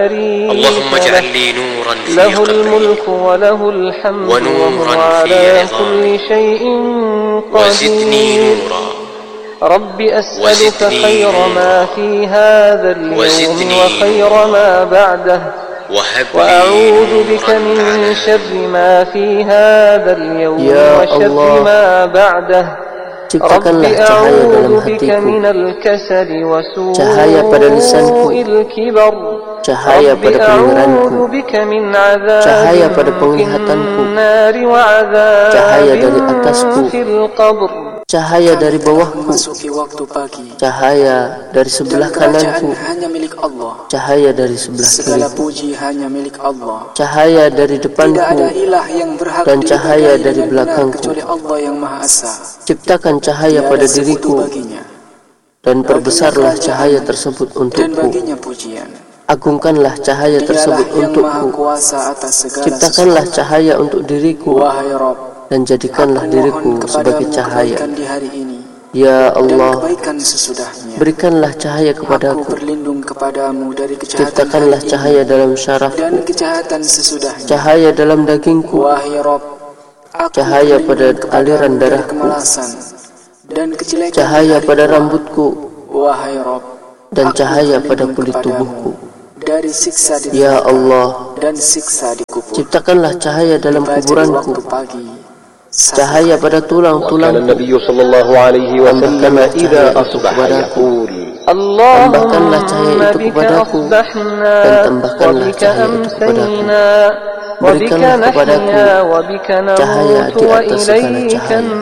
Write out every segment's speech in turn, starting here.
اللهم اجعل لي نورا في له قبري الملك وله الحمد وهو ونورا في على كل عظامي شيء وزدني قدير. نورا رب أسألك وزدني خير ما نورا في هذا اليوم وزدني وخير نورا ما بعده، وهب لي وأعوذ بك نورا من على شر ما في هذا اليوم وشر Allah, ما بعده. رب ciptakanlah cahaya dalam أعوذ بك hatiku, من الكسل cahaya pada lisanku, وسوء الكبر. cahaya رب pada pendengaranku, أعوذ بك من عذاب cahaya pada في penglihatanku, النار وعذاب cahaya dari atasku, في القبر. cahaya dari bawahku, memasuki waktu pagi, cahaya dari sebelah kananku, hanya milik Allah. cahaya dari sebelah Segala kiriku, puji hanya milik Allah. cahaya dari Tidak depanku, ada ilah yang berhak dan cahaya diibadahi dari dengan benar belakangku. kecuali Allah yang Maha Esa. Ciptakan cahaya pada Tiada sekutu diriku, baginya, dan perbesarlah cahaya tersebut dan untukku. baginya pujian. Agungkanlah cahaya tersebut Dialah yang Maha untukku. Kuasa atas segala Ciptakanlah sesuatu. cahaya untuk diriku, Wahai Rabb, dan jadikanlah aku diriku mohon sebagai kepadamu cahaya. kebaikan di hari ini Ya dan Allah, kebaikan sesudahnya. berikanlah cahaya Aku kepadaku. berlindung kepadamu dari kejahatan Ciptakanlah hari ini cahaya dalam dan syarafku, kejahatan sesudahnya. cahaya dalam dagingku, Wahai Rabb, aku cahaya pada berlindung kepadamu aliran dari darahku, kemalasan dan kejelekan cahaya hari pada tua. rambutku, Wahai Rabb, dan aku cahaya pada berlindung kulit kepadamu tubuhku. dari siksa di Ya neraka Allah, dan siksa di kubur. ciptakanlah cahaya dalam Dibaca di kuburanku, waktu pagi, cahaya pada وكان tulang-tulangku. النبي صلى الله عليه وسلم إذا أصبح يقول Tambahkanlah cahaya اللهم itu بك kepadaku, أصبحنا dan tambahkanlah وبك cahaya itu kepadaku. أمسينا وبك Berikanlah kepadaku نحيا وبك cahaya نموت di atas segala وإليك cahaya.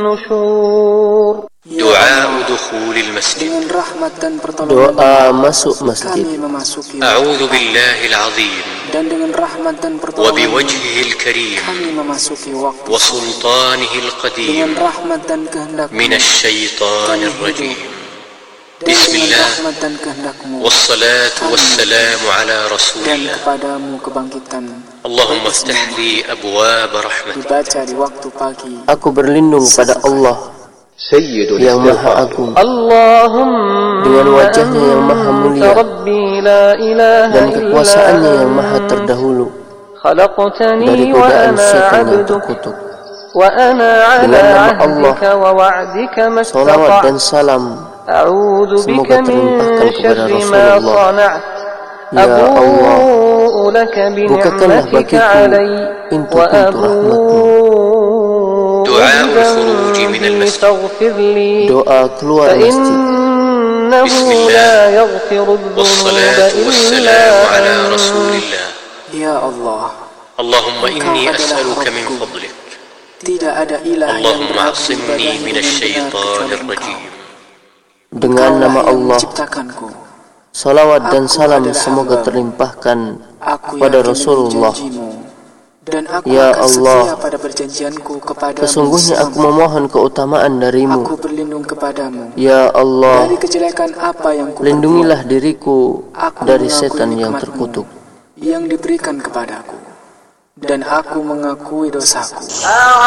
النشور. دعاء دخول المسجد dengan rahmat dan pertolongan Doa masuk masjid. kami memasuki أعوذ بالله العظيم dan dengan rahmat dan pertolongan وبوجهه الكريم kami memasuki waktu وسلطانه dengan القديم rahmat dan kehendak من الشيطان الرجيم dan بسم dengan الله rahmat dan kehendakmu والصلاة والسلام على رسول dan الله kepadamu kebangkitan. اللهم افتح لي أبواب رحمتك Dibaca di waktu pagi. Aku berlindung pada Allah سيد yang Maha الاستغفار Agung, اللهم dengan wajahnya yang Maha أنت mulia ربي لا إله dan إلا kekuasaannya yang Maha أنت terdahulu dari خلقتني godaan وأنا syaitan yang عبدك terkutuk. وأنا على Dengan nama Allah, عهدك ووعدك ما salawat dan استطعت salam أعوذ بك semoga من terlimpahkan kepada شر ما Rasulullah. صنعت Ya Allah, أبوء لك bukakanlah بنعمتك bagiku علي pintu-pintu rahmat-Mu. وأبوء دعاء الخروج من بذنبي المسجد. فاغفر لي Doa keluar masjid. فإنه بسم الله لا يغفر الذنوب والصلاة إلا والسلام على أنت رسول الله Ya Allah, اللهم إني أسألك من فضلك tidak ada ilah yang اللهم berhak اعصمني diibadahi من dengan benar الشيطان kecuali الرجيم Engkau. Dengan nama Engkaulah yang Allah, menciptakanku. salawat dan Aku salam adalah semoga hamba. terlimpahkan Aku pada yakin Rasulullah. dengan janjimu, dan aku Ya akan Allah, setia pada perjanjianku kepadamu. sesungguhnya aku selama memohon keutamaan darimu. aku berlindung kepadamu Ya Allah, dari kejelekan apa yang ku lindungilah diriku Aku dari mengakui setan yang nikmat-Mu terkutuk. yang diberikan kepadaku, dan aku mengakui dosaku.